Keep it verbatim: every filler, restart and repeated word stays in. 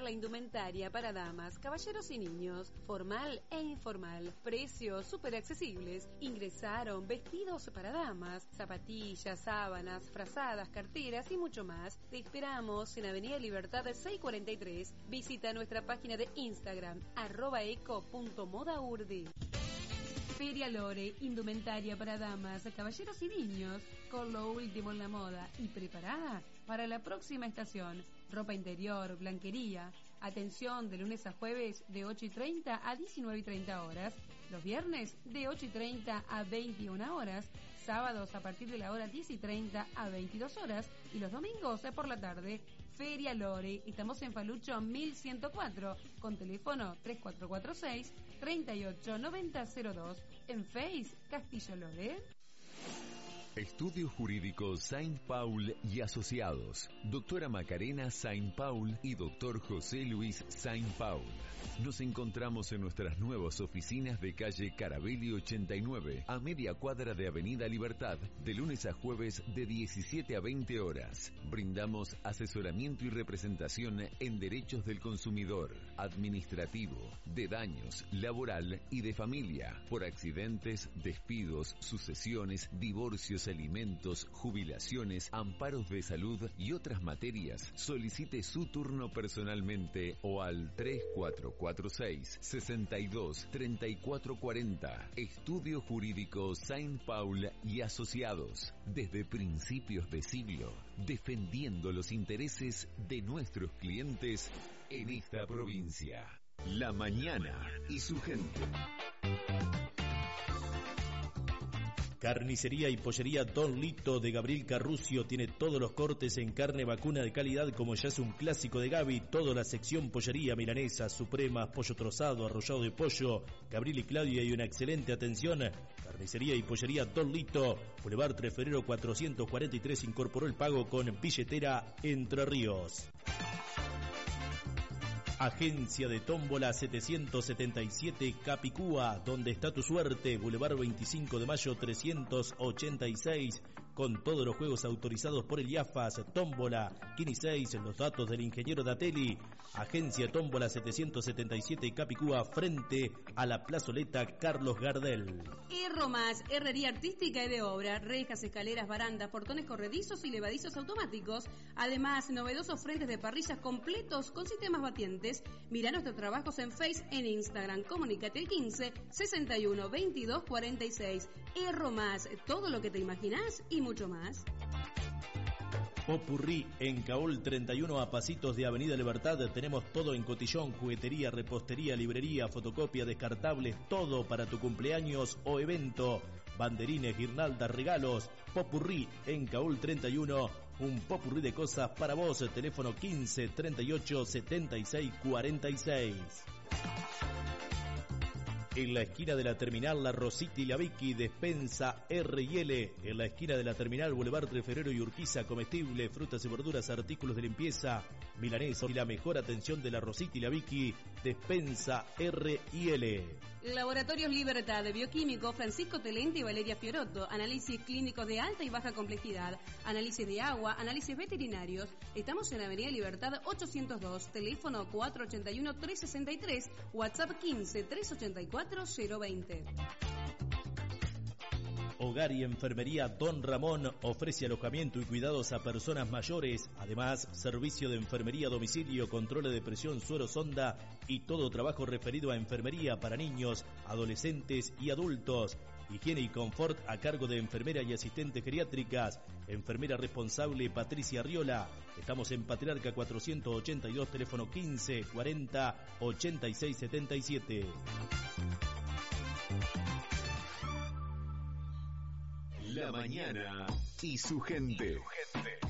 la indumentaria para damas, caballeros y niños, formal e informal. Precios súper accesibles. Ingresaron vestidos para damas, zapatillas, sábanas, frazadas, carteras y mucho más. Te esperamos en Avenida Libertad seiscientos cuarenta y tres. Visita nuestra página de Instagram, arroba eco punto modaurde. Feria Lore, indumentaria para damas, caballeros y niños, con lo último en la moda y preparada para la próxima estación. Ropa interior, blanquería. Atención de lunes a jueves de ocho y treinta a diecinueve y treinta horas. Los viernes de ocho y treinta a veintiuna horas. Sábados a partir de la hora diez y treinta a veintidós horas. Y los domingos por la tarde. Feria Lore. Estamos en Falucho mil ciento cuatro. Con teléfono tres cuatro cuatro seis, tres ocho nueve cero cero dos. En Face Castillo Lore. Estudio Jurídico Saint Paul y Asociados. Doctora Macarena Saint Paul y Doctor José Luis Saint Paul. Nos encontramos en nuestras nuevas oficinas de calle Carabelli ochenta y nueve, a media cuadra de Avenida Libertad, de lunes a jueves de diecisiete a veinte horas. Brindamos asesoramiento y representación en derechos del consumidor, administrativo, de daños, laboral y de familia, por accidentes, despidos, sucesiones, divorcios, alimentos, jubilaciones, amparos de salud y otras materias. Solicite su turno personalmente o al tres cuatro cuatro seis, sesenta y dos, treinta y cuatro cuarenta. Estudio Jurídico Saint Paul y Asociados. Desde principios de siglo, defendiendo los intereses de nuestros clientes en esta provincia. La mañana y su gente. Carnicería y pollería Don Lito de Gabriel Carrucio tiene todos los cortes en carne vacuna de calidad, como ya es un clásico de Gaby. Toda la sección pollería, milanesa, supremas, pollo trozado, arrollado de pollo. Gabriel y Claudia y una excelente atención. Carnicería y pollería Don Lito, Boulevard tres de febrero cuatrocientos cuarenta y tres. Incorporó el pago con billetera Entre Ríos. Agencia de Tómbola setecientos setenta y siete Capicúa, donde está tu suerte, Boulevard veinticinco de mayo trescientos ochenta y seis, con todos los juegos autorizados por el I A F A S, Tómbola, Kini seis, los datos del ingeniero Datelli. Agencia Tómbola setecientos setenta y siete Capicúa, frente a la plazoleta Carlos Gardel. Herro Más, herrería artística y de obra, rejas, escaleras, barandas, portones corredizos y levadizos automáticos, además novedosos frentes de parrillas completos con sistemas batientes. Mira nuestros trabajos en Face, en Instagram. Comunícate al quince, sesenta y uno, veintidós, cuarenta y seis. Herro Más, todo lo que te imaginas y mucho más. Popurrí en Caol treinta y uno, a pasitos de Avenida Libertad. Tenemos todo en cotillón, juguetería, repostería, librería, fotocopia, descartables, todo para tu cumpleaños o evento. Banderines, guirnaldas, regalos. Popurrí en Caol treinta y uno, un popurrí de cosas para vos. Teléfono quince, treinta y ocho, setenta y seis, cuarenta y seis. En la esquina de la terminal La Rosita y la Vicky, despensa R y L. En la esquina de la terminal Boulevard tres de febrero y Urquiza, comestible, frutas y verduras, artículos de limpieza, milanesa y la mejor atención de La Rosita y la Vicky, despensa R y L. Laboratorios Libertad, Bioquímico Francisco Telente y Valeria Fiorotto. Análisis clínicos de alta y baja complejidad, análisis de agua, análisis veterinarios. Estamos en Avenida Libertad ochocientos dos, teléfono cuatro ocho uno, tres seis tres, WhatsApp quince, tres ochenta y cuatro, cero veinte. Hogar y Enfermería Don Ramón ofrece alojamiento y cuidados a personas mayores, además servicio de enfermería a domicilio, control de presión, suero, sonda y todo trabajo referido a enfermería para niños, adolescentes y adultos. Higiene y confort a cargo de enfermera y asistentes geriátricas. Enfermera responsable Patricia Riola. Estamos en Patriarca cuatrocientos ochenta y dos, teléfono quince, cuarenta, ochenta y seis, setenta y siete. La mañana y su gente.